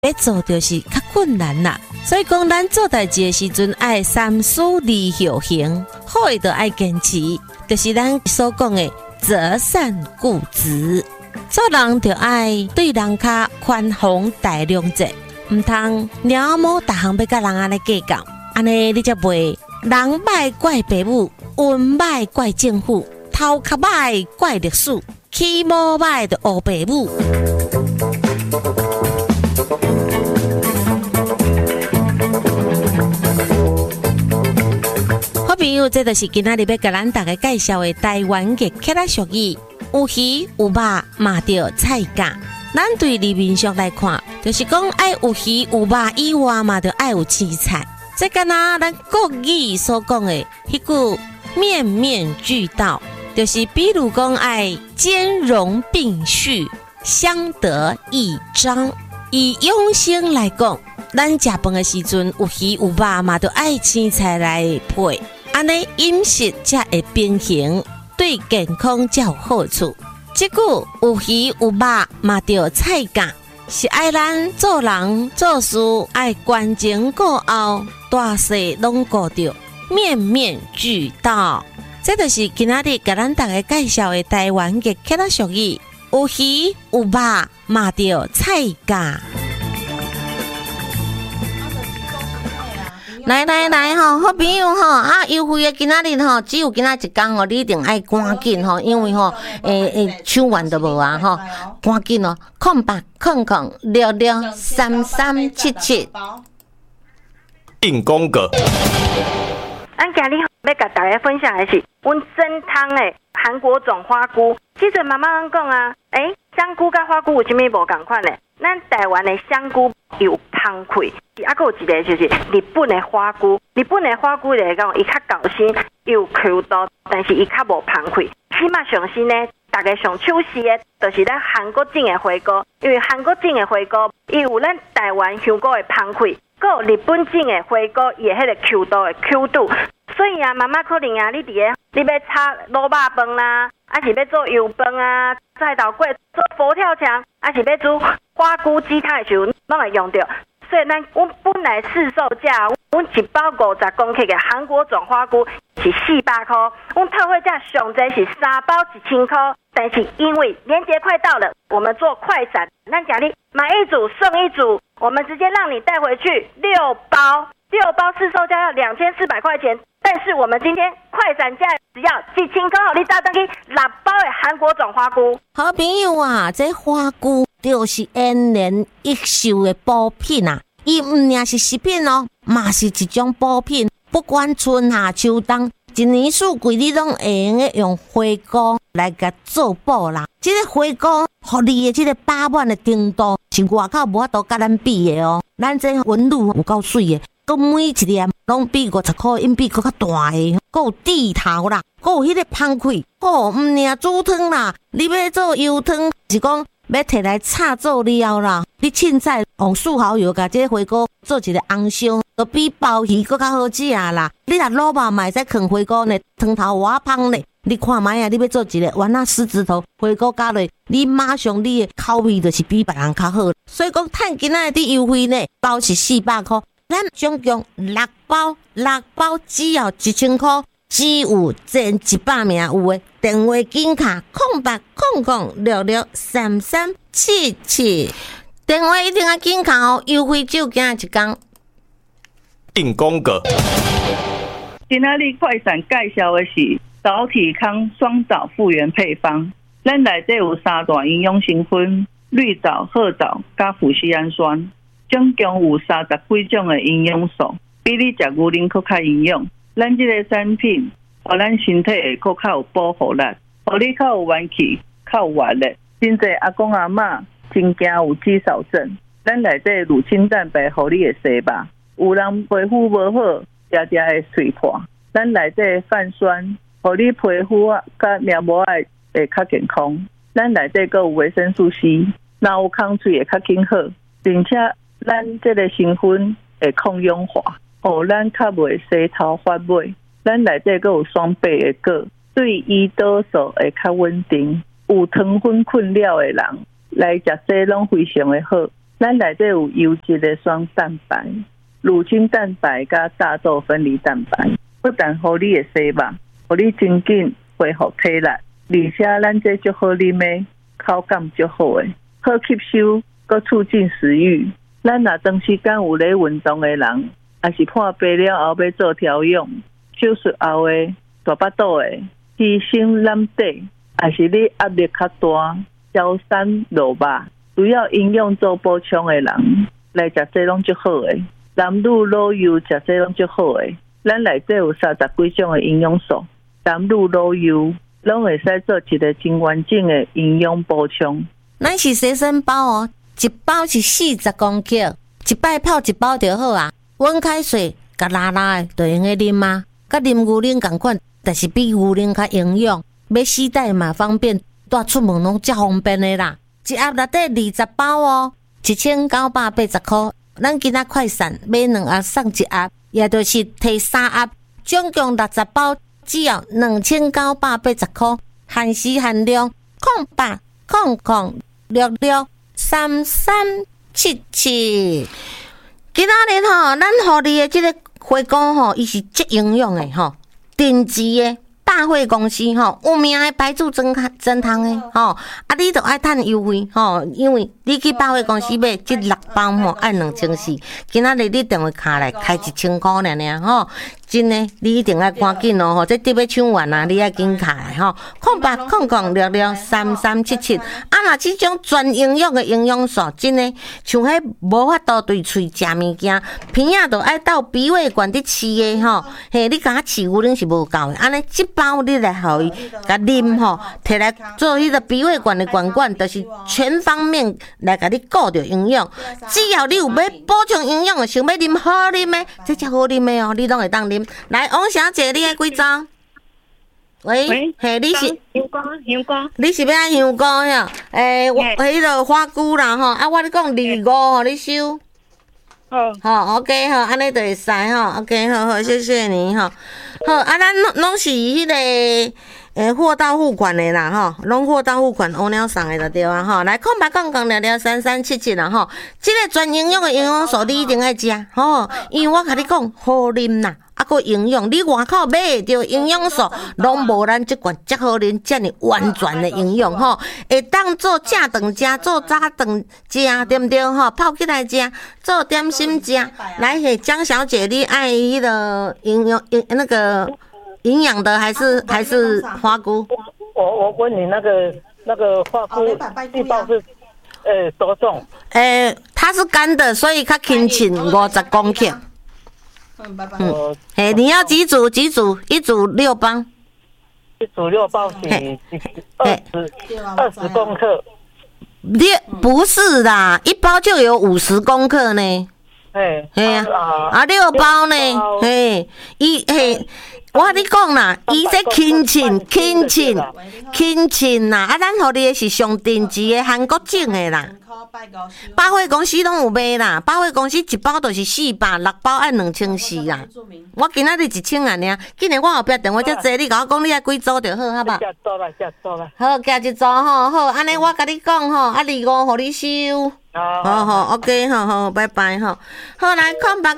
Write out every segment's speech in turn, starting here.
要做就是较困难啦。所以讲，咱做代志的时阵，爱三思而后行，好的就爱坚持，就是咱所讲的择善固执。做人就爱对人较宽宏大量者，唔通鸟毛大项要甲人安尼计较，安尼你才袂人歹怪父母，运歹怪政府，头壳歹怪历史，起毛歹就学父母。好朋友，这就是今仔日要甲咱大家介绍的台湾的客家俗语。有鱼有肉嘛着菜价，咱对字面上来看，就是讲爱有鱼有肉以外嘛，就爱有青菜。这敢若咱国语所讲的迄句面面俱到，就是比如讲爱兼容并蓄，相得益彰。以养生来讲，咱食饭的时阵有鱼有肉嘛，就爱青菜来配，安尼饮食才会平衡。对健康才有好处。这句有鱼有肉嘛着菜价，是爱咱做人做事爱观前顾后，大细拢顾着，面面俱到。这就是今仔日甲咱大家介绍的台湾的客家俗语，有鱼有肉嘛着菜价。来吼，好朋友吼，优惠的今仔日吼，只有今仔一天哦，你一定爱赶紧吼，因为吼，抢完都无啊吼，赶紧哦，0800663377。 硬公格。 咱今日要甲大家分享的是，阮蒸汤的韩国种花菇。其实妈妈讲啊，香菇甲花菇有啥物无共款呢？咱台湾的香菇有香气，还有一个就是日本的花菇。日本的花菇来讲，伊较厚身，有 Q 度，但是伊较无香气。起码上身呢，大家上手势的，就是咱韩国种的花菇，因为韩国种的花菇，伊有咱台湾香菇的香气，有日本种的花菇，伊的迄个 Q 度的 Q 度。所以啊，妈妈可能啊，你伫个你要炒卤肉饭啦，还是要做油饭啊，菜头粿做佛跳墙，还是要煮花菇鸡汤的时候，拢会用到。所以阮本来市售价，阮一包50公克的韩国种花菇是400块，阮特惠价上侪是3包1000块。但是因为年节快到了，我们做快闪，咱奖励买一组送一组，我们直接让你带回去6包市售价要2400块钱。但是我们今天快闪价只要1000块，你搭登去6包的韩国种花菇。 好朋友啊，这花菇就是延年益寿的补品啊，伊唔仅是食品哦，嘛是一种补品。不管春夏秋冬，一年四季你拢会用的用花菇来甲做补啦。这个花菇，互你的这个饱满的程度，是外口无法度甲咱比的哦。咱这纹路有够水的。佮每一粒拢比50块，因比佮较大个，佮有地头啦，佮有迄个香气。唔尔煮汤啦，你要做油汤，是讲要摕来炒做了啦。你凊彩用素蚝油甲这花菇做一个红烧，就比鲍鱼佮较好食啦。你若卤肉嘛会使放花菇呢，汤头偌香呢。你看卖啊，你要做一个丸仔狮子头花菇加落，你马上你的口味就是比别人较好。所以讲，趁今仔的优惠呢，包是400块。咱总共6包只要1000块，只有前100名有的。电话紧卡0800663377，电话一定要紧卡哦，优惠只有今仔一天。 硬公格。 今仔日快闪介绍的是早体康双枣复原配方，咱内底有3大营养成分：绿藻、褐藻加脯酰氨酸。总共有30几种的营养素，比你食牛奶更较营养。咱这个产品，互咱身体会更较有保护力，互你较有元气、较有活力。真侪阿公阿嬷真惊有肌少症，咱内底乳清蛋白，互你会洗吧。有人皮肤无好，常常会水破，咱内底泛酸，互你皮肤甲黏膜会较健康。咱内底阁有维生素 C， 若有空喙会较紧好，并且。咱这个成分会抗氧化，咱较袂洗头发尾。咱内底阁有双倍的铬，对胰岛素会较稳定。有糖分困扰的人来食这拢非常的好。 咱内底有优质的双蛋白、乳清蛋白加大豆分离蛋白，不但互你的细胞，互你真紧恢复体力，而且咱这足好啉的，口感足好的，好吸收，佮促进食欲。咱若长时间有咧运动的人，也是破病了后要做调养，手术后的大巴肚的、牺牲懒惰，也是你压力较大、消散落肉。需要营养做补充的人来食这拢足好的，男女老幼食这拢足好的。咱内底有30几种的营养素，男女老幼拢会使做一个真完整的营养补充。 咱是随身包哦，一包是40公克，一摆泡一包就好啊。温开水甲拉拉的就用个啉啊，甲啉牛奶同款，但是比牛奶较营养，要携带嘛方便，带出门拢较方便的啦。一盒内底20包哦，1980块。咱今仔快闪买2盒送1盒，也就是摕3盒，总共60包，只要2980块，限时限量，0800663377。今仔日吼，咱互你的这个花菇吼，伊是足营养的吼，定制的。大惠公司吼有名的白煮蒸汤的吼，你就爱趁优惠吼，因为你去百货公司买这6包吼爱2400，今仔日你电话卡来开1000块尔吼，真的你一定要赶紧哦吼，这得要抢完啊，你要紧卡来吼，0800663377。若这种全营养的营养素，真的像迄无法度对喙食物件，鼻仔就爱到鼻胃管伫饲的吼，嘿，你甲饲牛奶是无够的，安尼一包你来互伊甲啉吼，摕来做迄个鼻胃管的管，就是全方面来甲你顾着营养。只要你有要补充营养的，想要啉好啉的，这只好啉的哦，你拢会当啉。来，王小姐，你爱几张？喂，嘿，你是香菇， 你是要爱香菇呀？迄个花菇啦吼，我咧讲25吼，你收。好 ，OK 好，安尼就会使吼 ，OK 好，谢谢你吼。好，咱拢是迄个货到付款的啦吼，拢货到付款，乌鸟送的就对啊吼。来08003377啦吼，这个全营养的营养素你一定爱食吼，因为我甲你讲好啉啦。还佫营养，你外口买会到营养素，拢无咱即款遮好啉，遮尔完全的营养吼，会当做正顿食，做早顿食，对毋对吼？泡起来食，做点心食。来，嘿，江小姐，你爱迄个营养营养的还是花菇？ 我问你那个花菇一包是多重？ 它是干的，所以较轻轻50公克。你要几组？一组6包。 一组6包是20公克。 不是啦，一包就有50公克呢。6包呢？我跟你讲啦，伊这轻轻啦，咱互你的是上定制的韩国整的啦。百货公司拢有卖啦，百货公司一包就是400，6包爱2400啦。我今仔日1000啊尔，今年我后壁电话遮济，你甲我讲你爱几组就好，好吧？好，加一组吼，好，安尼我甲你讲吼，25互你收。好 ，OK， 好，拜拜吼。好，来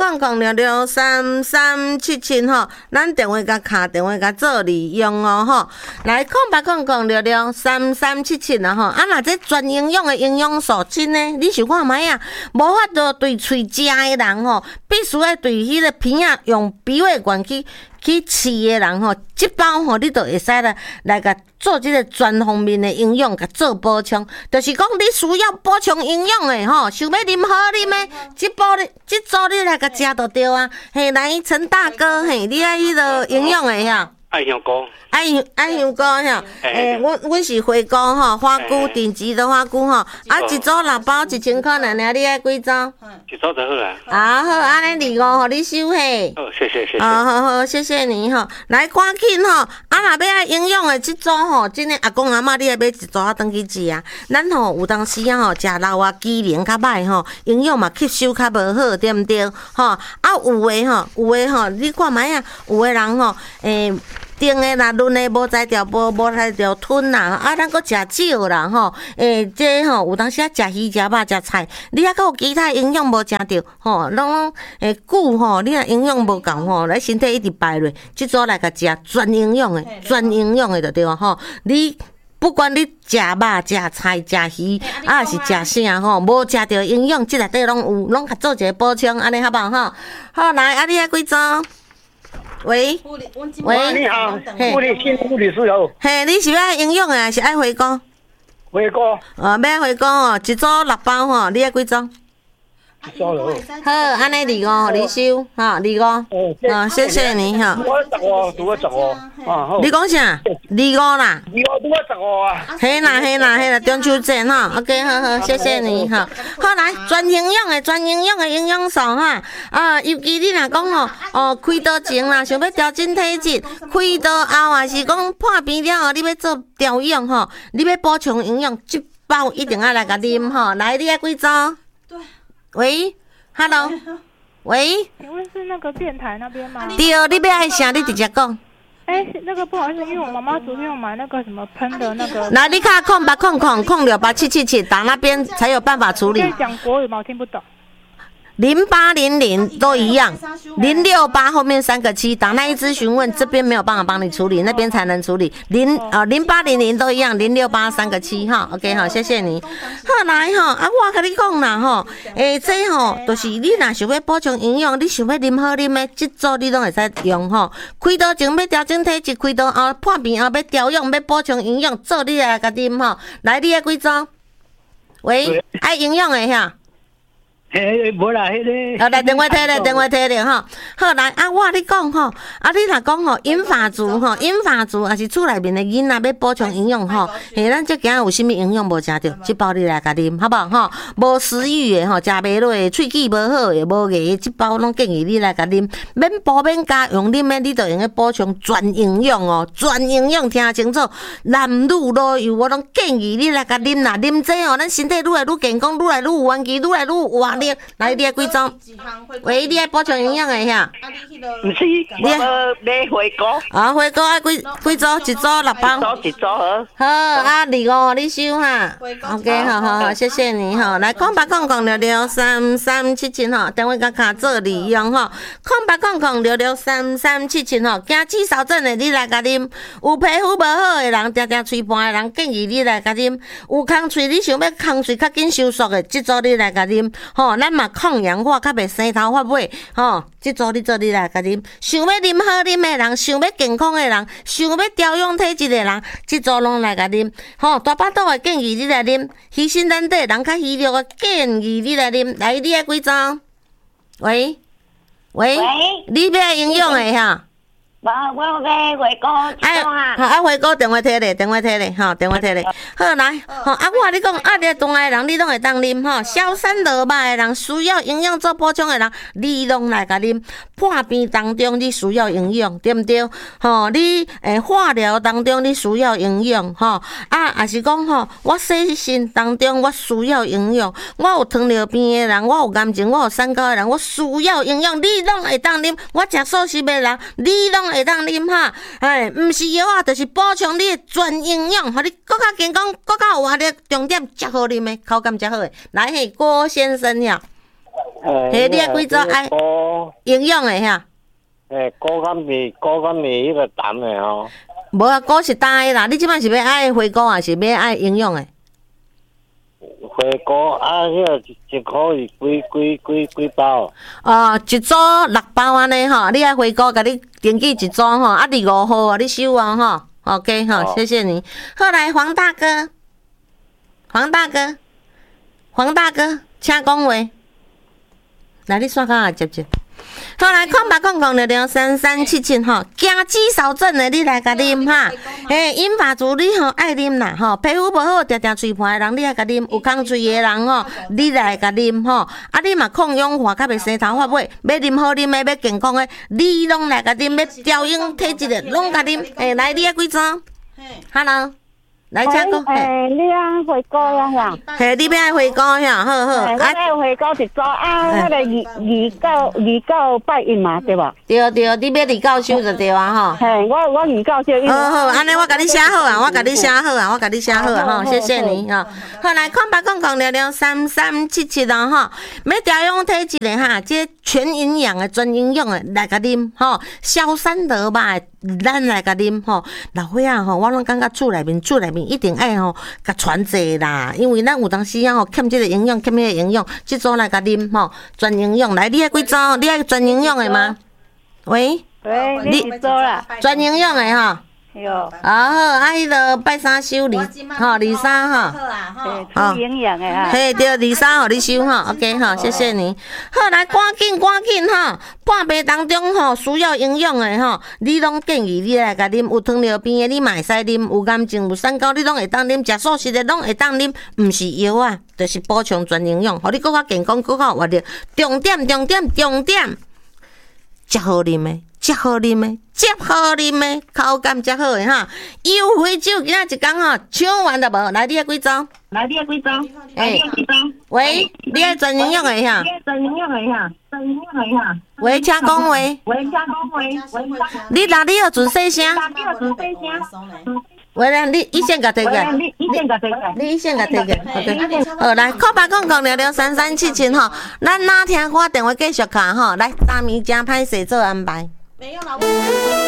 0800663377吼，咱电话甲卡电话甲做利用哦吼。来0800663377啦吼。若这全营养的营养素，真的，你想看卖啊？无法度对喙食的人吼，必须要对迄个鼻仔用鼻胃管去饲的人吼，这包吼你就会使来甲做这个全方面的营养，甲做补充。就是讲你需要补充营养的吼，想要啉好啉的，这组你来甲食就对啊。嘿，来陈大哥，嘿，你爱迄个营养的呀？ 爱香菇， 爱香菇哈，阮是花菇吼，花菇顶级的花菇吼，一组6包1000块尔，你爱几组？ 一组就好啦。 好，安尼25互你收嘿。 好，谢谢。 好，谢谢你吼。来，赶紧吼，若要爱营养的这组吼，真的阿公阿嬷你爱买一组啊，转去食啊。咱吼有当时啊吼，食肉啊机能较歹吼，营养嘛吸收较无好，对毋对？吼，有诶吼，你看卖啊，有诶人吼， 定的啦，论的无才调，无才调吞啦，啊，咱搁食少啦吼，这吼有当时啊食鱼、食肉、食菜，你还搁有其他营养无食着吼，拢久吼，你若营养无够吼，咱身体一直败落，即组来甲食全营养的就对啊吼，你。不管你食肉、食菜、食鱼，啊是食啥吼，无食着营养，即内底拢有，拢甲做一个补充，安尼好不好吼？好来，啊你爱几组？喂， 你好，物理性物理师有。 嘿，你是要爱营养的，还是爱回锅？ 回锅。 要回锅哦，一组6包吼，你爱几组？好，安尼25你收，哈，25，谢谢你哈。 拄个15，好。 你讲啥？25啦。 拄个15啊。 嘿啦，中秋节哈 ，OK， 好，谢谢你哈。好来，全营养的营养素哈，尤其你若讲吼，开刀前啦，想要调整体质，开刀后啊是讲破病了后，你要做调养吼，你要补充营养，这包一定要来甲啉吼。来，你爱几组？喂 ，Hello， 喂， 请问是那个电台那边吗？ 对，你要爱啥？你直接讲。 那个不好意思，因为我妈妈昨天有买那个什么喷的那个。 来，你卡0800687777，打那边才有办法处理。 可以讲国语吗？我听不懂。 0800都一样，068后面3个7，打那一支询问，这边没有办法帮你处理，那边才能处理。0800都一样，068 3个7哈 ，OK 好，谢谢你。好来吼，我甲你讲啦吼，这吼就是你若想要补充营养，你想要啉好啉的，这组你拢会使用吼。开刀前要调整体质，开刀后破病后要调养，要补充营养，做你来甲啉吼。来，你爱几组？喂，爱营养的遐。 无啦， 来电话摕咧吼。好来，我你讲吼，你若讲吼，银发族也是厝内面的囡仔要补充营养吼，咱这今有啥物营养无食着，这包你来甲啉，好不好吼？无食欲的吼，食袂落的，喙齿无好的，无牙，这包拢建议你来甲啉，免补免加用啉的，你就用个补充全营养哦，全营养听清楚，男女老幼我拢建议你来甲啉啦，啉这吼，咱身体愈来愈健康，愈来愈有元气，愈来愈有活力。来，你爱几种？喂，你爱补充营养的遐？ 唔是，我买回锅。 回锅爱几组？一组6包。 一组好。 好，25你收哈。OK， 好，谢谢你哈。来，0800663377吼，电话甲卡做利用吼。0800663377吼，惊齿少症的你来甲啉，有皮肤无好的人，常喙盘的人，建议你来甲啉。有空喙你想要空喙较紧收缩的，这组你来甲啉吼。咱嘛抗氧化，较袂生头发尾吼。这组你来甲啉。想要啉好啉的人，想要健康的人，想要调养体质的人，这组拢来甲啉。吼，大巴肚的建议你来啉，鱼身软底人较虚弱的建议你来啉。来，你爱几组？喂，你要爱营养的哈？ 我要回锅好，回锅电话摕咧，吼，电话摕咧。好来，吼，我甲你讲，你东的人你拢会当啉吼，消三落肉的人，需要营养做补充的人，你拢来甲啉。破病当中你需要营养，对不对？吼，你化疗当中你需要营养，吼，也是讲吼，我洗肾当中我需要营养，我有糖尿病的人，我有癌症，我有三高的人，我需要营养，你拢会当啉。我食素食的人，你拢会当啉哈，毋是药啊，就是补充你的全营养，互你更较健康，更较有活力。重点食好啉的，口感食好的。来，郭先生呀，你爱几组爱营养的遐？ 高甘米迄个淡的吼。 无啊，菇是淡的啦。你即摆是要爱回菇还是要爱营养的？ 回锅迄个一箍是几包？ 一组6包安尼吼，你爱回锅，甲你登记一组吼，25号啊，你收啊吼。OK 吼，谢谢你。后来黄大哥，请讲话。来，你线卡接。好来，0800663377吼，惊脂少症的你来甲啉哈，银发族你吼爱啉啦吼，皮肤无好常喙盘的人你爱甲啉，有空喙的人吼你来甲啉吼，你嘛抗氧化较袂生头发尾，要啉好啉的，要健康的，你拢来甲啉，要调养体质的拢甲啉，来你爱几组？Hello， 来请讲。 你啊回高呀吓？ 嘿，你要回高呀，好好。 我要回高一组啊，那个二九拜一嘛，对吧？ 对，你要二九收就对啊，吼。 嘿，我二九收。 好，安尼我甲你写好啊，我甲你写好啊，吼，谢谢你吼。好，来0800663377哦，吼，要调养体质的哈，这全营养的、全营养的来甲啉，吼，消三得吧，咱来甲啉，吼。老伙仔吼，我拢感觉厝内面一定爱吼，甲传济啦，因为咱有当时啊吼，欠这个营养，欠那个营养，这组来甲啉，吼，全营养。来，你爱几组？你爱全营养的吗？喂， 你几组啦？ 全营养的吼。 有好，迄个拜三收23吼， 好营养的哈。 嘿，对，23互你收吼 ，OK 吼，谢谢你。好，来，赶紧吼，半杯当中吼，需要营养的吼，你拢建议你来甲啉，有糖尿病的你嘛会使啉，有癌症、有三高你拢会当啉，食素食的拢会当啉，毋是药啊，就是补充全营养，互你更较健康、更较活力。重点，食好啉的。接好啉的，口感接好的哈。优惠酒今仔一工吼，抢完就无。来，你爱几组？喂，你爱全营养的哈？喂，请讲话。你有准细声？喂啦，你一线甲摕起来。你一线甲摕起来。OK。好，来0800663377吼，咱哪听歌电话继续卡吼。来，大米真歹势做安排。没有老婆。